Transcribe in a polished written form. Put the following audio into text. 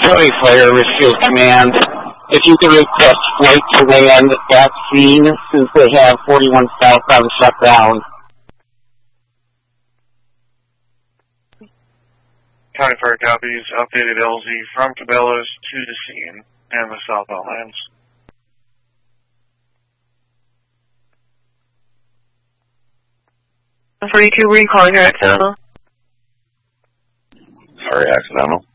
County Fire receives command. If you can request flight to land at scene, since they have 41 southbound shut down. County Fire copies updated LZ from Cabela's to the scene and the southbound lands. 42, were you calling her accidental? Sorry, accidental.